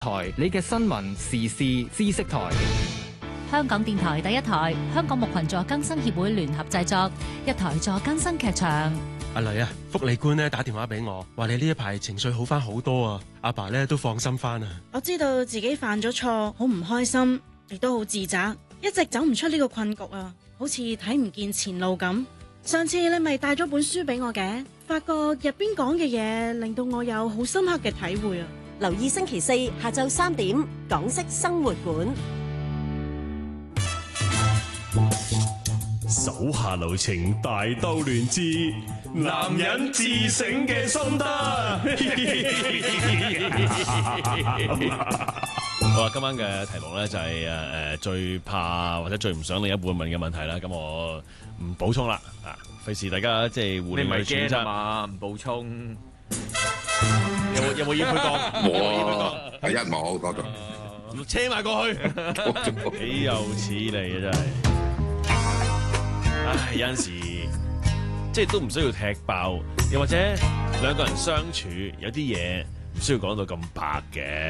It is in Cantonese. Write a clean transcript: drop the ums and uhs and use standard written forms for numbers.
台，你嘅新聞時事知識台。 香港電台第一台，香港牧群助更生協會聯合製作，一台助更生劇場。 阿女啊，福利官咧打電話俾我，話你呢一排情緒好翻好多啊，阿爸咧都放心翻啊。 我知道自己犯咗錯，好唔開心，亦都好自責，一直走唔出呢個困局啊，好似睇唔見前路咁。上次你咪帶咗本書俾我嘅，發覺入邊講嘅嘢令到我有好深刻嘅體會啊。 留意星期四下晝3點，港式生活館。 手下留情，大兜亂之男人自省嘅心得。 好啦，今晚嘅題目咧就係最怕或者最唔想另一半問嘅問題啦。咁我唔補充啦，費事大家即係互相去揣測嘛，唔補充。有冇嘢佢講？ 冇，係一冇多咗。 車埋過去，幾有似你啊！真係。唉，有陣時即係都唔需要踢爆，又或者兩個人相處有啲嘢唔需要講到咁白嘅。